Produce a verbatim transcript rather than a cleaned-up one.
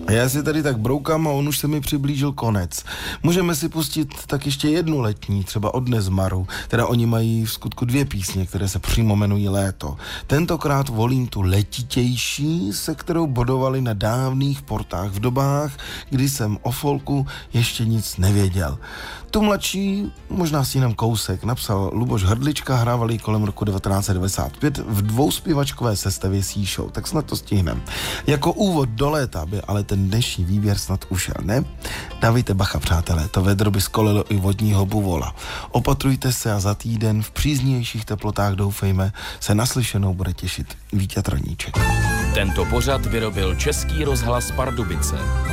A já si tady tak broukám a on už se mi přiblížil konec. Můžeme si pustit tak ještě jednu letní, třeba od Nezmaru. Teda oni mají v skutku dvě písně, které se přímo jmenují Léto. Tentokrát volím tu letitější, se kterou bodovali na dávných portách v dobách, kdy jsem o folku ještě nic nevěděl. Tu mladší, možná si jenom kousek, napsal Luboš Hrdlička, hrávali kolem roku devatenáct set devadesát pět v dvouspěvačkové sestavě C-Show, tak snad to stihnem. Jako úvod do léta by ale ten dnešní výběr snad ušel, ne? Dávejte bacha, přátelé, to vedro by skolilo i vodního buvola. Opatrujte se a za týden v příznivějších teplotách, doufejme, se naslyšenou bude těšit Vítěz Traníček. Tento pořad vyrobil Český rozhlas Pardubice.